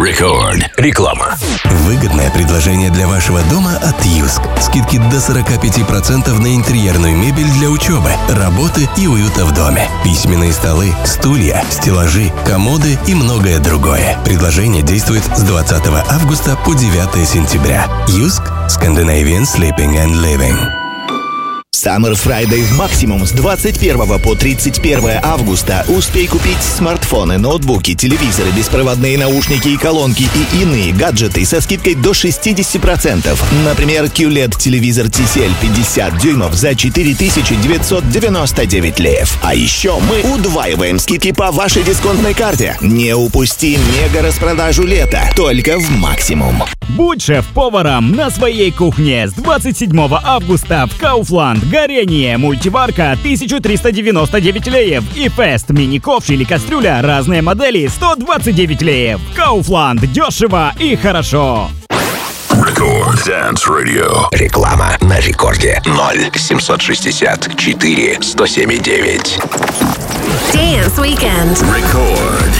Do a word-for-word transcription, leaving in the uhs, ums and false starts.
Рекорд. Реклама. Выгодное предложение для вашего дома от Юск. Скидки до сорок пять процентов на интерьерную мебель для учебы, работы и уюта в доме. Письменные столы, стулья, стеллажи, комоды и многое другое. Предложение действует с двадцатого августа по девятое сентября. Юск. Scandinavian Sleeping and Living. Summer Friday в Максимум с двадцать первого по тридцать первое августа. Успей купить смартфоны, ноутбуки, телевизоры, беспроводные наушники и колонки и иные гаджеты со скидкой до шестьдесят процентов. Например, кью лед телевизор ти си эл пятьдесят дюймов за четыре тысячи девятьсот девяносто девять леев. А еще мы удваиваем скидки по вашей дисконтной карте. Не упусти мега-распродажу лета только в Максимум. Будь шеф-поваром на своей кухне с двадцать седьмого августа в Kaufland. Горение, мультиварка тысяча триста девяносто девять леев и Фест мини-ковш или кастрюля разные модели сто двадцать девять леев. Kaufland. Дешево и хорошо. Рекорд Dance Radio. Реклама на рекорде. ноль семьсот шестьдесят четыре сто семь девять. Dance Weekend. Рекорд.